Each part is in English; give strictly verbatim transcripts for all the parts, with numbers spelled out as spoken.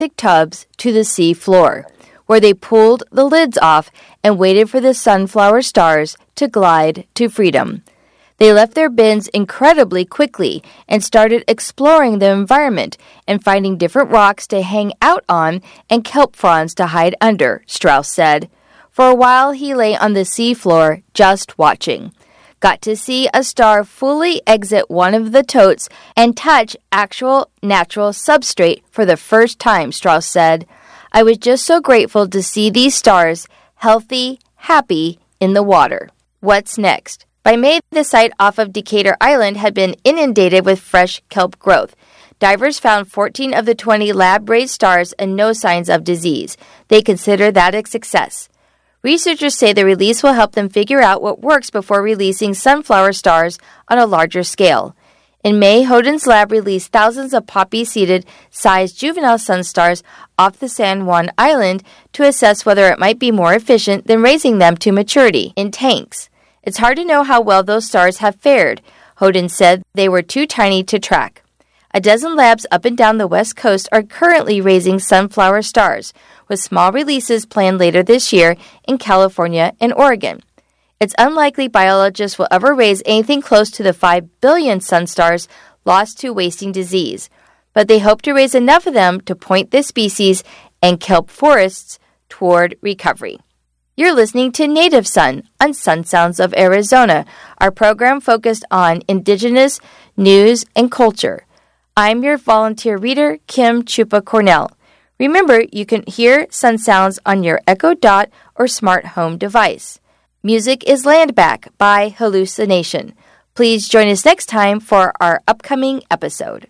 tubs to the sea floor, where they pulled the lids off and waited for the sunflower stars to glide to freedom. They left their bins incredibly quickly and started exploring the environment and finding different rocks to hang out on and kelp fronds to hide under, Strauss said. For a while, he lay on the seafloor just watching. Got to see a star fully exit one of the totes and touch actual natural substrate for the first time, Strauss said. I was just so grateful to see these stars healthy, happy in the water. What's next? By May, the site off of Decatur Island had been inundated with fresh kelp growth. Divers found fourteen of the twenty lab-raised stars and no signs of disease. They consider that a success. Researchers say the release will help them figure out what works before releasing sunflower stars on a larger scale. In May, Howden's lab released thousands of poppy-seeded sized juvenile sunstars off the San Juan Island to assess whether it might be more efficient than raising them to maturity in tanks. It's hard to know how well those stars have fared. Howden said they were too tiny to track. A dozen labs up and down the West Coast are currently raising sunflower stars, with small releases planned later this year in California and Oregon. It's unlikely biologists will ever raise anything close to the five billion sunstars lost to wasting disease, but they hope to raise enough of them to point the species and kelp forests toward recovery. You're listening to Native Sun on Sun Sounds of Arizona, our program focused on indigenous news and culture. I'm your volunteer reader, Kim Chupa Cornell. Remember, you can hear Sun Sounds on your Echo Dot or smart home device. Music is Landback by Hallucination. Please join us next time for our upcoming episode.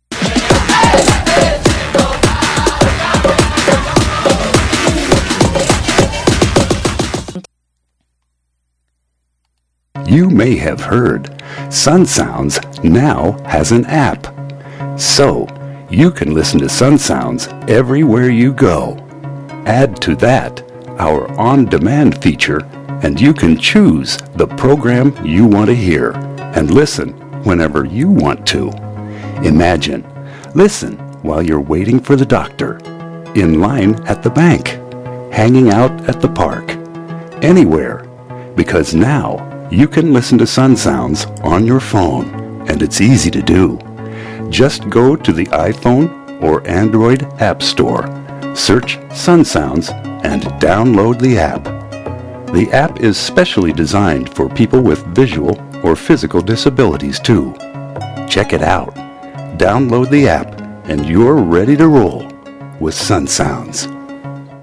You may have heard Sun Sounds now has an app. So, you can listen to Sun Sounds everywhere you go. Add to that our on-demand feature, and you can choose the program you want to hear and listen whenever you want to. Imagine, listen while you're waiting for the doctor, in line at the bank, hanging out at the park, anywhere, because now you can listen to Sun Sounds on your phone, and it's easy to do. Just go to the iPhone or Android App Store, search Sun Sounds, and download the app. The app is specially designed for people with visual or physical disabilities too. Check it out. Download the app, and you're ready to roll with Sun Sounds.